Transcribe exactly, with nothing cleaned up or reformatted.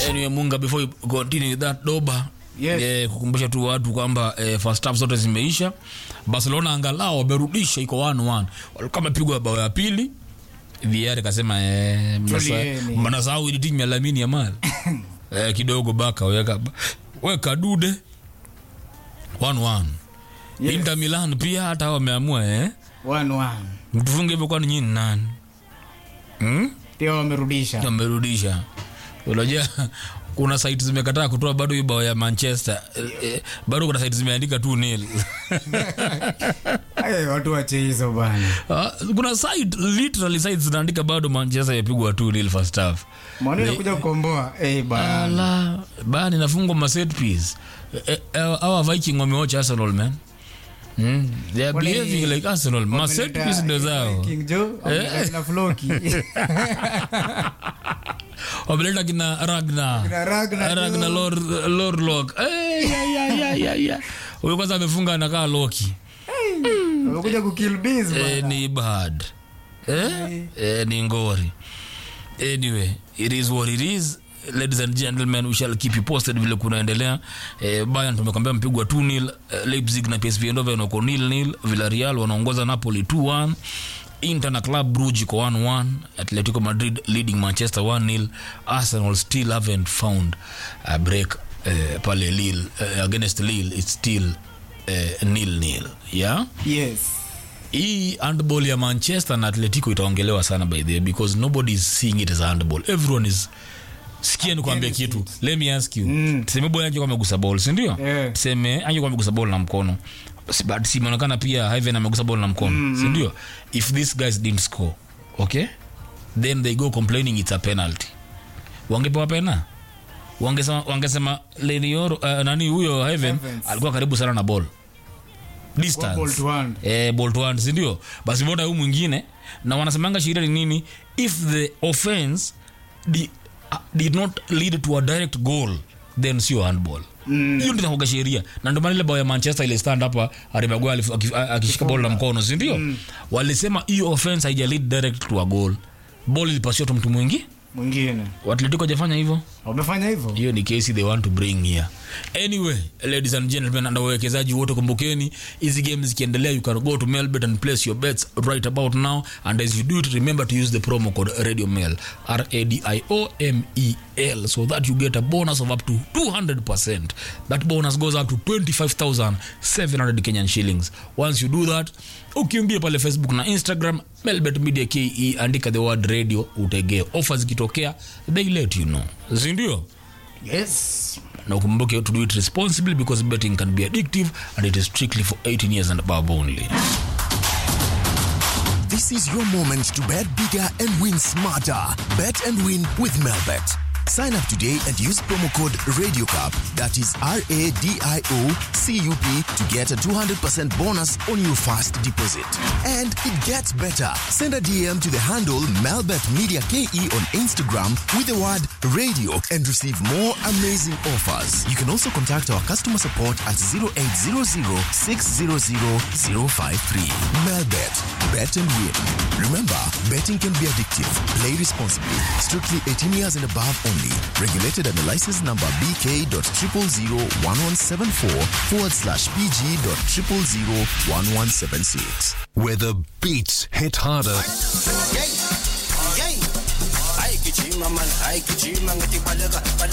Anyway, Munga, before you continue with that doba, yes. eh, kukumbusha tu watu kwamba eh, first half zote zimeisha. Barcelona angalau wamerudisha iko one one. Walikuwa wamepigwa bao ya pili. V R kasema eh mnasahau ile timu ya Lamine Yamal. eh, kidogo baka weka weka dude one one. Yes. Inter Milan pia hata wameamua eh one one. Mtufunge hivyo kwa nini nani? Hmm? Pia wamerudisha. Wamerudisha. Unajua kuna sites zimekataa kutoa bado hiyo bao ya Manchester. Eh, bado kuna sites zimeandika two nil. Aye, watu wache hizo bana. Uh, kuna site literally sites zinaandika bado Manchester yapigwa two nil first half. Mbona inakuja kukomboa? Eh bana. Ala, bana inafungwa ma set piece. Our Viking wameocha Arsenal man. Hmm. They are Wale, behaving like Arsenal. Ma set piece ndo zao. King Joe na Floki. Obeleta kina Ragnar. Kina Ragnar. Ragnar Lord Lord Lock. Eh ya ya ya ya ya. Huyo kwanza amefunga anakaa Loki. Wamekuja ku kill bees bana. Eh ni bad. Eh? Eh ni ngori. Anyway, it is what it is. Ladies and gentlemen, we shall keep you posted vile kunaendelea. Eh, Bayern tumekwambia mpigwa two nil, eh, Leipzig na P S V Eindhoven wako nil nil, Villarreal wanaongoza Napoli two one, Inter na Club Brugge iko one one, Atletico Madrid leading Manchester one nil, Arsenal still haven't found a break uh, pale Lille uh, against Lille, it's still uh, nil nil. Yeah? Yes. Hii handball ya Manchester na Atletico itaongelewa sana by the way because nobody is seeing it as a handball. Everyone is sikia nikwambia kitu. Let me ask you. Mm. Tuseme boy anje kwa amegusa ball, si ndio? Yeah. Tuseme anje kwa amegusa ball na mkono. But si inaonekana pia Heaven amegusa ball na mkono, mm-hmm. si ndio? If these guys didn't score, okay? Then they go complaining it's a penalty. Wangepewa pena? Wangesema wangesema Lenior uh, nani huyo Heaven alikuwa karibu sana na ball. Distance. Ball to hand. Eh, ball to hand, si ndio? Basi mbona huyu mwingine na wanasemanga sheria ni nini? If the offense the did not lead to a direct goal, then sio handball. Mm. Hiyo ndio kwa sheria. Na ndio maana ile bao ya Manchester ile stand hapa Harry Maguire akishika ball na mkono, si ndio? Mm. Walisema hiyo offense haija lead direct to a goal. Ball ilipaswa tu mtu mwingine. Mwingine. Atletico hajafanya hivyo. Wamefanya hivyo. Hiyo ni case they want to bring here. Anyway, ladies and gentlemen, and wawekezaji wote kumbukeni, hizi games zikiendelea, you can go to Melbet and place your bets right about now, and as you do it, remember to use the promo code RadioMel, R A D I O M E L, so that you get a bonus of up to two hundred percent. That bonus goes up to twenty-five thousand seven hundred Kenyan shillings. Once you do that, ukiingia pale Facebook na Instagram Melbet Media K E, andika the word radio, utegee offers kitokea, they let you know. Zindio? Yes. Now kumbuke to do it responsibly because betting can be addictive and it is strictly for eighteen years and above only. This is your moment to bet bigger and win smarter. Bet and win with Melbet. Sign up today and use promo code RadioCup, that is R A D I O C U P, to get a two hundred percent bonus on your first deposit. And it gets better. Send a D M to the handle Melbet Media K E on Instagram with the word radio and receive more amazing offers. You can also contact our customer support at zero eight zero zero six zero zero zero five three. Melbet. Bet and win. Remember, betting can be addictive. Play responsibly. Strictly eighteen years and above only. Regulated under license number B K dot triple zero one one seven four forward slash P G dot triple zero one one seven six. Where the beats hit harder. Yay! Yay! I get you, man. I get you, man.